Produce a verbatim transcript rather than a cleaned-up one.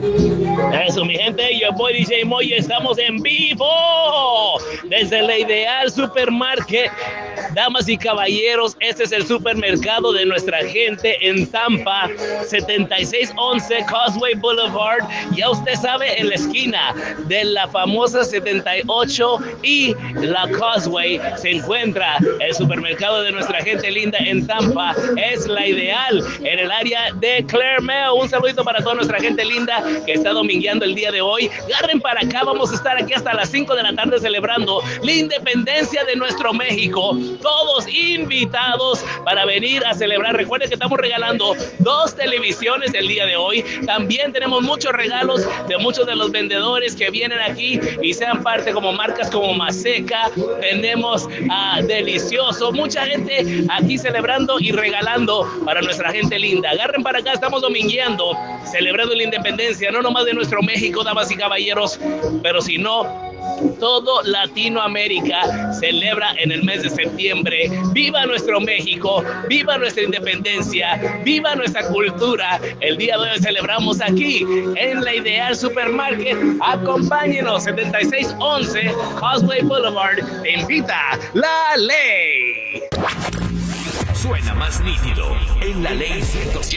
Eso, mi gente, yo voy D J Moy, estamos en vivo desde la Ideal Supermarket. Damas y caballeros, este es el supermercado de nuestra gente en Tampa, setenta y seis once Causeway Boulevard. Ya usted sabe, en la esquina de la famosa setenta y ocho y la Causeway se encuentra el supermercado de nuestra gente linda en Tampa. Es la Ideal, en el área de Claremont. Un saludito para toda nuestra gente linda que está domingueando el día de hoy. Agarren para acá, vamos a estar aquí hasta las cinco de la tarde celebrando la independencia de nuestro México. Todos invitados para venir a celebrar. Recuerden que estamos regalando dos televisiones el día de hoy. También tenemos muchos regalos de muchos de los vendedores que vienen aquí y sean parte, como marcas como Maseca. Tenemos a Delicioso. Mucha gente aquí celebrando y regalando para nuestra gente linda. Agarren para acá, estamos domingueando, celebrando la independencia, no nomás de nuestro México, damas y caballeros, pero si no, todo Latinoamérica celebra en el mes de septiembre. ¡Viva nuestro México! ¡Viva nuestra independencia! ¡Viva nuestra cultura! El día de hoy celebramos aquí en la Ideal Supermarket. Acompáñenos, setenta y seis once Causeway Boulevard. Te invita la ley. Suena más nítido en la ley ciento siete.